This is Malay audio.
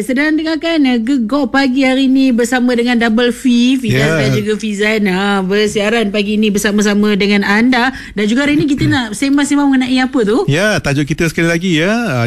sedang dengarkan Gegar Pagi hari ni bersama dengan Double V, Fidas dan juga Fizan bersiaran pagi ni bersama-sama dengan anda. Dan juga hari ni kita nak sembang-sembang mengenai apa tu? Ya, tajuk kita sekali lagi